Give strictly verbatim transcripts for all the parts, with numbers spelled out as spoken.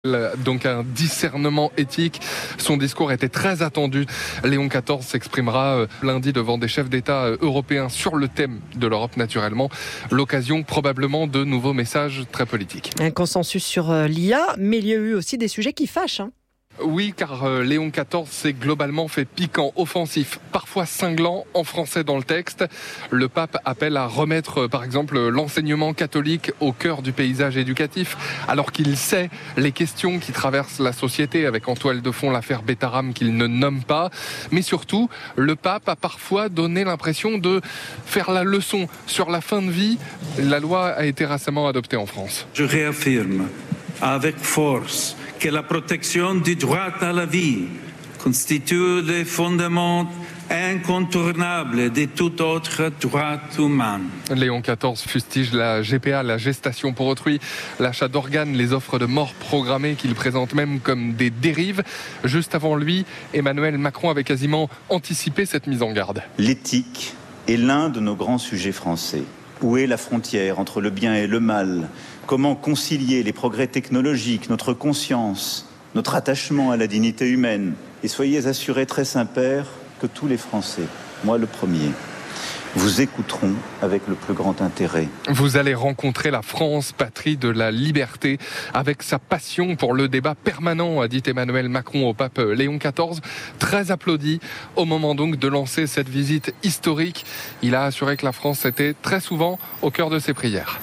Donc un discernement éthique. Son discours était très attendu. Léon quatorze s'exprimera lundi devant des chefs d'État européens sur le thème de l'Europe naturellement. L'occasion probablement de nouveaux messages très politiques. Un consensus sur l'I A, mais il y a eu aussi des sujets qui fâchent. Hein. Oui, car euh, Léon quatorze s'est globalement fait piquant, offensif, parfois cinglant en français dans le texte. Le pape appelle à remettre, euh, par exemple, l'enseignement catholique au cœur du paysage éducatif, alors qu'il sait les questions qui traversent la société, avec en toile de fond l'affaire Bétaram qu'il ne nomme pas. Mais surtout, le pape a parfois donné l'impression de faire la leçon sur la fin de vie. La loi a été récemment adoptée en France. Je réaffirme avec force que la protection du droit à la vie constitue le fondement incontournable de tout autre droit humain. Léon quatorze fustige la G P A, la gestation pour autrui, l'achat d'organes, les offres de mort programmées qu'il présente même comme des dérives. Juste avant lui, Emmanuel Macron avait quasiment anticipé cette mise en garde. L'éthique est l'un de nos grands sujets français. Où est la frontière entre le bien et le mal ? Comment concilier les progrès technologiques, notre conscience, notre attachement à la dignité humaine ? Et soyez assurés, très Saint-Père, que tous les Français, moi le premier, vous écouteront avec le plus grand intérêt. Vous allez rencontrer la France, patrie de la liberté, avec sa passion pour le débat permanent, a dit Emmanuel Macron au pape Léon quatorze, très applaudi au moment donc de lancer cette visite historique. Il a assuré que la France était très souvent au cœur de ses prières.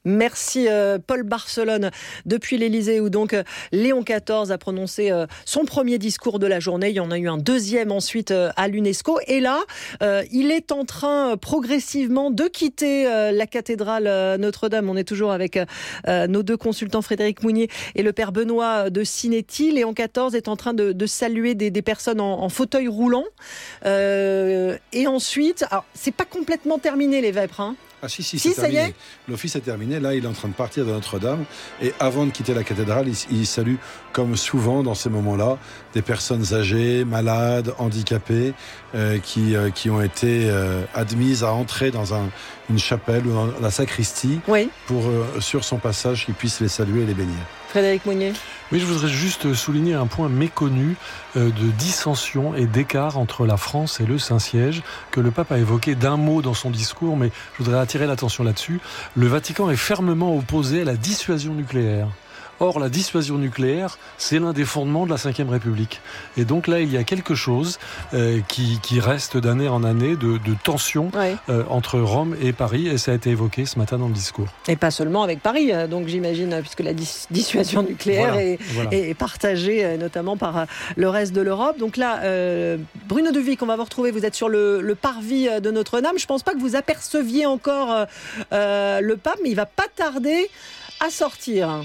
Merci euh, Paul Barcelone depuis l'Élysée où donc euh, Léon quatorze a prononcé euh, son premier discours de la journée. Il y en a eu un deuxième ensuite euh, à l'UNESCO et là euh, il est en train euh, progressivement de quitter euh, la cathédrale euh, Notre-Dame. On est toujours avec euh, nos deux consultants Frédéric Mounier et le père Benoît de Sinetti. Léon quatorze est en train de, de saluer des, des personnes en, en fauteuil roulant euh, et ensuite, alors c'est pas complètement terminé les vêpres, hein. Ah si, si, si c'est ça terminé. y est. L'office est terminé. Là, il est en train de partir de Notre-Dame. Et avant de quitter la cathédrale, il, il salue, comme souvent dans ces moments-là, des personnes âgées, malades, handicapées, euh, qui, euh, qui ont été euh, admises à entrer dans un, une chapelle ou dans la sacristie oui. pour, euh, sur son passage, qu'ils puissent les saluer et les bénir. Frédéric Mounier. Oui, je voudrais juste souligner un point méconnu euh, de dissension et d'écart entre la France et le Saint-Siège que le pape a évoqué d'un mot dans son discours, mais je voudrais attirer l'attention là-dessus. Le Vatican est fermement opposé à la dissuasion nucléaire. Or, la dissuasion nucléaire, c'est l'un des fondements de la cinquième République. Et donc là, il y a quelque chose euh, qui, qui reste d'année en année de, de tension ouais. euh, entre Rome et Paris, et ça a été évoqué ce matin dans le discours. Et pas seulement avec Paris, donc j'imagine, puisque la dis- dissuasion nucléaire voilà, est, voilà. est partagée notamment par le reste de l'Europe. Donc là, euh, Bruno Duvic, on va vous retrouver, vous êtes sur le, le parvis de Notre-Dame. Je ne pense pas que vous aperceviez encore euh, le pape, mais il ne va pas tarder à sortir.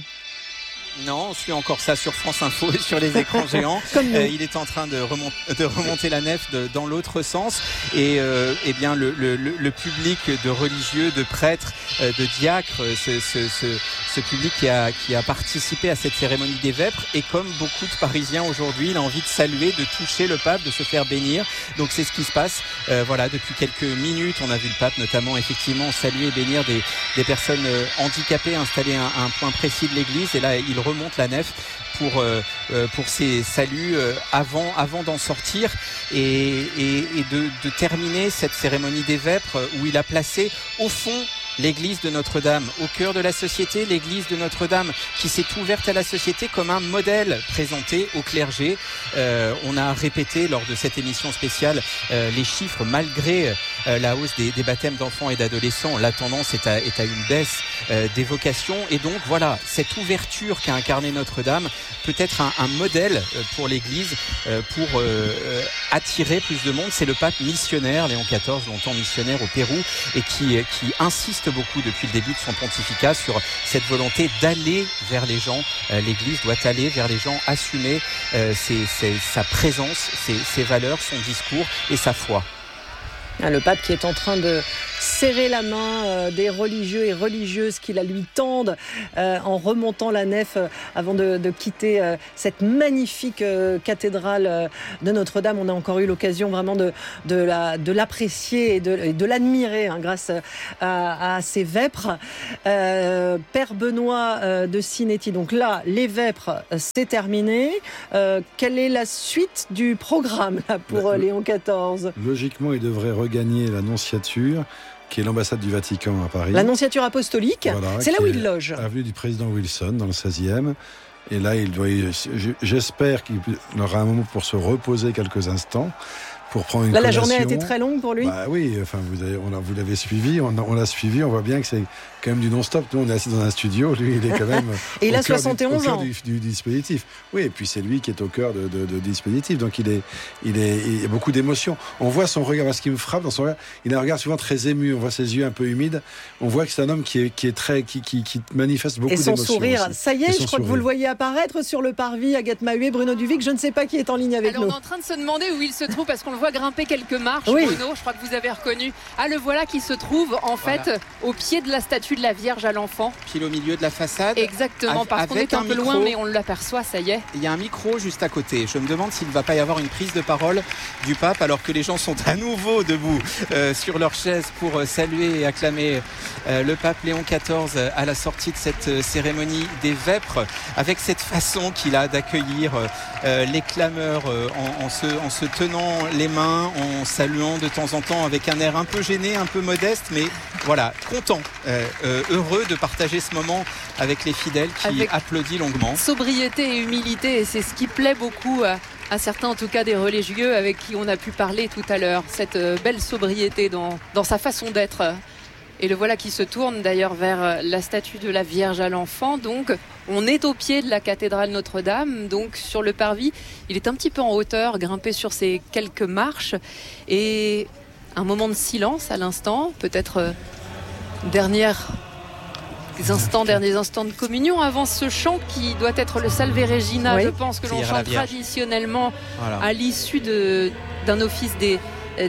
Non, on suit encore ça sur France Info et sur les écrans géants. euh, il est en train de, remont- de remonter la nef de, dans l'autre sens. Et euh, eh bien, le, le, le public de religieux, de prêtres, euh, de diacres, ce, ce, ce, ce public qui a, qui a participé à cette cérémonie des vêpres. Et comme beaucoup de Parisiens aujourd'hui, il a envie de saluer, de toucher le pape, de se faire bénir. Donc c'est ce qui se passe. Euh, voilà, depuis quelques minutes, on a vu le pape notamment effectivement saluer et bénir des, des personnes handicapées installées à un, un point précis de l'église. Et là, il remonte la nef pour euh, pour ses saluts euh, avant avant d'en sortir et, et, et de, de terminer cette cérémonie des vêpres où il a placé au fond l'église de Notre-Dame, au cœur de la société, l'église de Notre-Dame qui s'est ouverte à la société comme un modèle présenté au clergé. Euh, on a répété lors de cette émission spéciale euh, les chiffres malgré euh, la hausse des, des baptêmes d'enfants et d'adolescents. La tendance est à, est à une baisse euh, des vocations et donc voilà, cette ouverture qu'a incarnée Notre-Dame peut être un, un modèle pour l'église euh, pour euh, attirer plus de monde. C'est le pape missionnaire, Léon quatorze, longtemps missionnaire au Pérou et qui, qui insiste beaucoup depuis le début de son pontificat sur cette volonté d'aller vers les gens. Euh, l'Église doit aller vers les gens, assumer euh, ses, ses, sa présence, ses, ses valeurs, son discours et sa foi. Le pape qui est en train de serrer la main euh, des religieux et religieuses qui la lui tendent euh, en remontant la nef euh, avant de, de quitter euh, cette magnifique euh, cathédrale euh, de Notre-Dame. On a encore eu l'occasion vraiment de, de, la, de l'apprécier et de, et de l'admirer hein, grâce à, à ces vêpres. Euh, Père Benoît euh, de Sinetti, donc là, les vêpres, c'est terminé. Euh, quelle est la suite du programme là, pour bah, Léon quatorze ? Logiquement, il devrait regagner la nonciature, qui est l'ambassade du Vatican à Paris. La nonciature apostolique, voilà, c'est là où il loge. Avenue du président Wilson, dans le seizième. Et là, il doit, j'espère qu'il aura un moment pour se reposer quelques instants. Pour prendre une là, collation. La journée a été très longue pour lui. Bah oui, enfin, vous, avez, on a, vous l'avez suivi, on, a, on l'a suivi, on voit bien que c'est quand même du non-stop. Nous, on est assis dans un studio, lui, il est quand même. Et il a soixante et onze du, au ans. cœur du, du dispositif. Oui, et puis c'est lui qui est au cœur de, de, de dispositif. Donc il est, il est, il y a beaucoup d'émotions. On voit son regard, ce qui me frappe dans son regard, il a un regard souvent très ému. On voit ses yeux un peu humides. On voit que c'est un homme qui est, qui est très, qui, qui, qui manifeste beaucoup d'émotions. Et son sourire, aussi. ça y est, je crois sourire. Que vous le voyez apparaître sur le parvis. Agathe Mahuet, Bruno Duvic, je ne sais pas qui est en ligne avec Alors, nous. On est en train de se demander où il se trouve parce qu'on le voit grimper quelques marche, oui. Bruno, je crois que vous avez reconnu. Ah, le voilà qui se trouve en fait voilà. au pied de la statue de la Vierge à l'enfant. Pile au milieu de la façade. Exactement, parce qu'on est un, un peu micro. Loin, mais on l'aperçoit, ça y est. Il y a un micro juste à côté. Je me demande s'il ne va pas y avoir une prise de parole du pape alors que les gens sont à nouveau debout euh, sur leurs chaises pour euh, saluer et acclamer euh, le pape Léon quatorze à la sortie de cette euh, cérémonie des vêpres, avec cette façon qu'il a d'accueillir euh, les clameurs euh, en, en, se, en se tenant les mains, en saluant de temps en temps avec un air un peu gêné, un peu modeste, mais voilà, content, euh, euh, heureux de partager ce moment avec les fidèles qui avec applaudissent longuement. Sobriété et humilité, et c'est ce qui plaît beaucoup à, à certains, en tout cas des religieux avec qui on a pu parler tout à l'heure. Cette belle sobriété dans, dans sa façon d'être. Et le voilà qui se tourne d'ailleurs vers la statue de la Vierge à l'enfant. Donc on est au pied de la cathédrale Notre-Dame, donc sur le parvis. Il est un petit peu en hauteur, grimpé sur ces quelques marches. Et un moment de silence à l'instant, peut-être euh, dernière instants, derniers instants de communion avant ce chant qui doit être le Salve Regina, oui. Je pense que l'on chante traditionnellement voilà. À l'issue de, d'un office des, euh,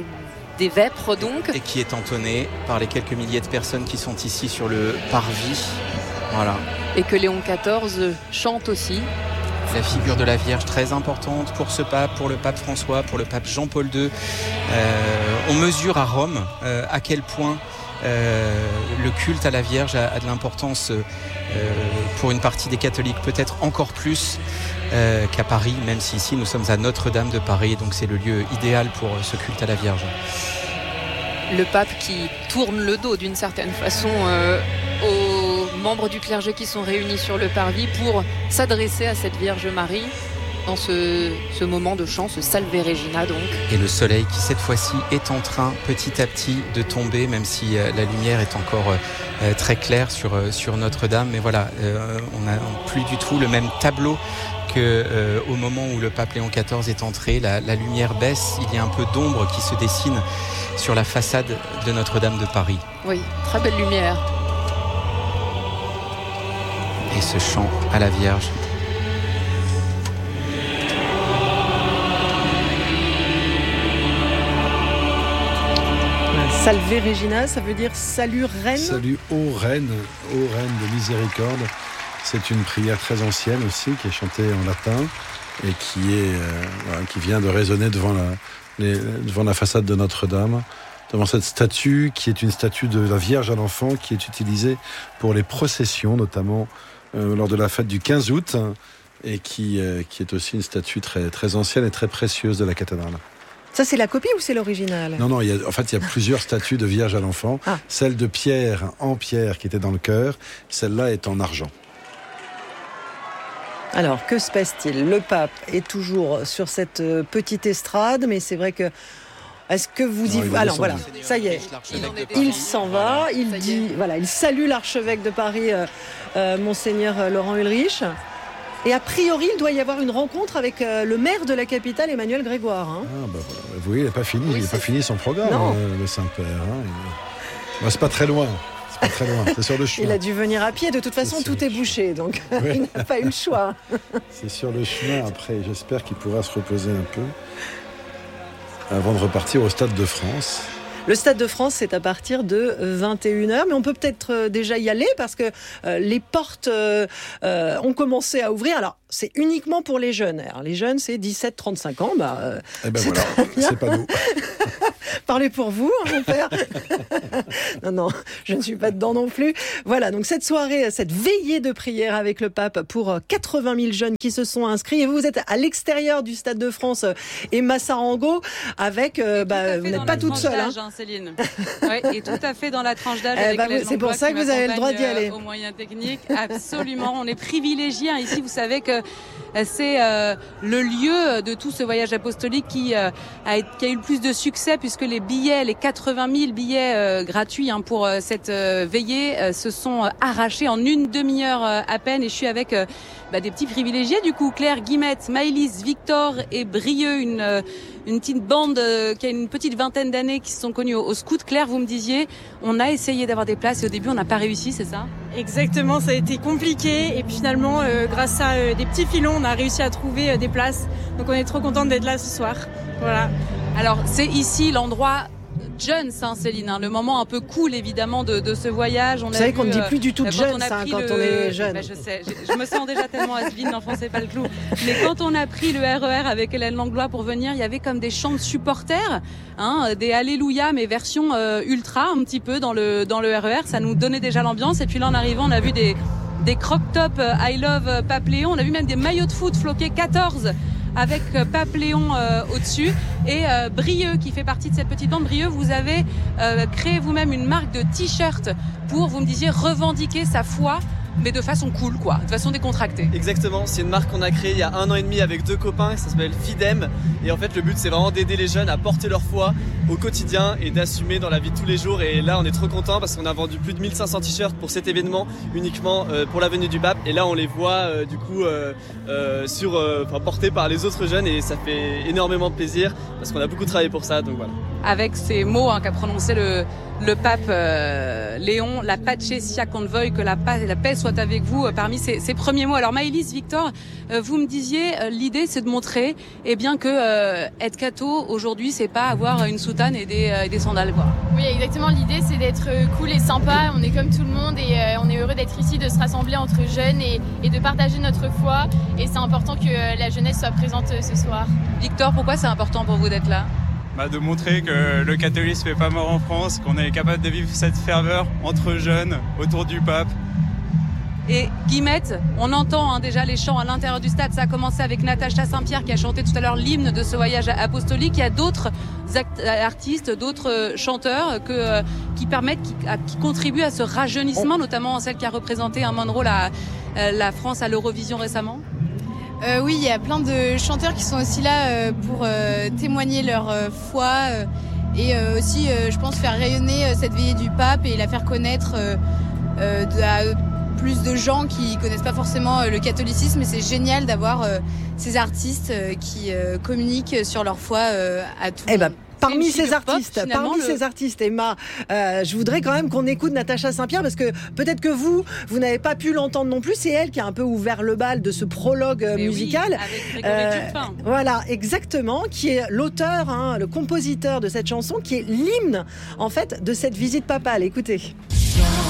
des vêpres donc. Et qui est entonné par les quelques milliers de personnes qui sont ici sur le parvis. Voilà. Et que Léon quatorze chante aussi. La figure de la Vierge très importante pour ce pape, pour le pape François, pour le pape Jean-Paul deux. Euh, on mesure à Rome euh, à quel point Euh, le culte à la Vierge a, a de l'importance euh, pour une partie des catholiques, peut-être encore plus euh, qu'à Paris, même si ici nous sommes à Notre-Dame de Paris, donc c'est le lieu idéal pour ce culte à la Vierge. Le pape qui tourne le dos d'une certaine façon euh, aux membres du clergé qui sont réunis sur le parvis pour s'adresser à cette Vierge Marie dans ce, ce moment de chant, ce Salve Regina donc. Et le soleil qui cette fois-ci est en train petit à petit de tomber, même si euh, la lumière est encore euh, très claire sur, euh, sur Notre-Dame. Mais voilà, euh, on n'a plus du tout le même tableau qu'au euh, moment où le pape Léon quatorze est entré. La, la lumière baisse, il y a un peu d'ombre qui se dessine sur la façade de Notre-Dame de Paris. Oui, très belle lumière. Et ce chant à la Vierge. Salve Regina, ça veut dire salut reine. Salut ô reine, ô reine de miséricorde. C'est une prière très ancienne aussi, qui est chantée en latin et qui, est, euh, voilà, qui vient de résonner devant la, les, devant la façade de Notre-Dame, devant cette statue qui est une statue de la Vierge à l'enfant, qui est utilisée pour les processions, notamment euh, lors de la fête du quinze août, et qui, euh, qui est aussi une statue très, très ancienne et très précieuse de la cathédrale. Ça, c'est la copie ou c'est l'original ? Non, non, il y a, en fait, il y a plusieurs statues de Vierge à l'enfant. Ah. Celle de Pierre, en pierre, qui était dans le chœur. Celle-là est en argent. Alors, que se passe-t-il ? Le pape est toujours sur cette petite estrade, mais c'est vrai que... Est-ce que vous y... Alors, voilà, ça y est. Il s'en va, il dit... Voilà, il salue l'archevêque de Paris, euh, euh, Monseigneur Laurent Ulrich. Et a priori, il doit y avoir une rencontre avec euh, le maire de la capitale, Emmanuel Grégoire. Hein. Ah bah voilà. Vous voyez, il n'a pas fini, oui, il n'a pas fini son programme, euh, le Saint-Père. Hein. Il... Bah, c'est pas très loin. C'est pas très loin. C'est sur le chemin. Il a dû venir à pied. De toute façon, tout est bouché, donc oui. Il n'a pas eu le choix. C'est sur le chemin. Après, j'espère qu'il pourra se reposer un peu avant de repartir au Stade de France. Le Stade de France, c'est à partir de vingt et une heures, mais on peut peut-être déjà y aller parce que euh, les portes euh, euh, ont commencé à ouvrir. Alors, c'est uniquement pour les jeunes. Alors, les jeunes, c'est dix-sept à trente-cinq ans. Bah, euh, eh ben voilà, c'est pas nous. Parlez pour vous, hein, mon père. Non, non, je ne suis pas dedans non plus. Voilà, donc cette soirée, cette veillée de prière avec le pape pour quatre-vingt mille jeunes qui se sont inscrits. Et vous, vous êtes à l'extérieur du Stade de France et Massarango avec... Euh, bah, vous n'êtes pas toute seule. Hein. Hein, Céline. Ouais, et tout à fait dans la tranche d'âge. Eh bah, c'est pour ça que vous avez le droit d'y aller. Aux moyens techniques, absolument. On est privilégiés. Hein. Ici, vous savez que c'est euh, le lieu de tout ce voyage apostolique qui, euh, a, qui a eu le plus de succès puisque les billets, les quatre-vingt mille billets euh, gratuits hein, pour euh, cette euh, veillée euh, se sont euh, arrachés en une demi-heure euh, à peine. Et je suis avec euh, bah, des petits privilégiés du coup, Claire, Guillemette, Maëlys, Victor et Brieux, une, euh, une petite bande euh, qui a une petite vingtaine d'années qui se sont connus au, au scout. Claire, vous me disiez, on a essayé d'avoir des places et au début on n'a pas réussi, c'est ça ? Exactement, ça a été compliqué et puis finalement euh, grâce à euh, des petits filons on a réussi à trouver euh, des places, donc on est trop contente d'être là ce soir. Voilà. Alors c'est ici l'endroit Jones, hein, Céline, hein, le moment un peu cool évidemment de, de ce voyage. On Vous a savez vu, qu'on ne dit euh, plus du tout quand Jones on, hein, quand le... on est jeune. Bah, je sais, je, je me sens déjà tellement has-been, n'enfoncez pas le clou. Mais quand on a pris le R E R avec Hélène Langlois pour venir, il y avait comme des chants de supporters, hein, des Alléluia, mais version euh, ultra un petit peu dans le, dans le R E R. Ça nous donnait déjà l'ambiance. Et puis là en arrivant, on a vu des, des crop top I Love Pape Léon. On a vu même des maillots de foot floqués quatorze avec Pape Léon euh, au-dessus et euh, Brieux qui fait partie de cette petite bande. Brieux, vous avez euh, créé vous-même une marque de t-shirt pour, vous me disiez, revendiquer sa foi, mais de façon cool, quoi, de façon décontractée. Exactement, c'est une marque qu'on a créée il y a un an et demi avec deux copains, ça s'appelle Fidem. Et en fait, le but, c'est vraiment d'aider les jeunes à porter leur foi au quotidien et d'assumer dans la vie de tous les jours. Et là, on est trop contents parce qu'on a vendu plus de mille cinq cents t-shirts pour cet événement, uniquement euh, pour la venue du pape. Et là, on les voit euh, du coup euh, euh, sur, euh, portés par les autres jeunes et ça fait énormément de plaisir parce qu'on a beaucoup travaillé pour ça. Donc voilà. Avec ces mots hein, qu'a prononcé le, le pape euh, Léon, la pace sia convoy, que la, la paix soit avec vous, euh, parmi ces, ces premiers mots. Alors Maëlys, Victor, euh, vous me disiez, euh, l'idée c'est de montrer eh bien, que euh, être catho aujourd'hui, c'est pas avoir une soutane et des, euh, et des sandales, quoi. Oui, exactement, l'idée c'est d'être cool et sympa, on est comme tout le monde et euh, on est heureux d'être ici, de se rassembler entre jeunes et, et de partager notre foi. Et c'est important que euh, la jeunesse soit présente euh, ce soir. Victor, pourquoi c'est important pour vous d'être là ? Bah de montrer que le catholisme n'est pas mort en France, qu'on est capable de vivre cette ferveur entre jeunes autour du pape. Et Guillemette, on entend hein, déjà les chants à l'intérieur du stade. Ça a commencé avec Natacha Saint-Pierre qui a chanté tout à l'heure l'hymne de ce voyage apostolique. Il y a d'autres artistes, d'autres chanteurs que, euh, qui permettent, qui, à, qui contribuent à ce rajeunissement, notamment celle qui a représenté un Monroe la, la France à l'Eurovision récemment. Euh, oui, il y a plein de chanteurs qui sont aussi là euh, pour euh, témoigner leur euh, foi euh, et euh, aussi, euh, je pense, faire rayonner euh, cette veillée du pape et la faire connaître euh, euh, de, à plus de gens qui connaissent pas forcément euh, le catholicisme. Et c'est génial d'avoir euh, ces artistes euh, qui euh, communiquent sur leur foi euh, à tout le eh monde. Ben. Parmi ces artistes, pop, parmi le... ces artistes, Emma, euh, je voudrais quand même qu'on écoute Natacha Saint-Pierre parce que peut-être que vous, vous n'avez pas pu l'entendre non plus. C'est elle qui a un peu ouvert le bal de ce prologue Mais musical. Oui, avec Grégory Turpin. Euh, voilà, exactement, qui est l'auteur, hein, le compositeur de cette chanson, qui est l'hymne en fait de cette visite papale. Écoutez.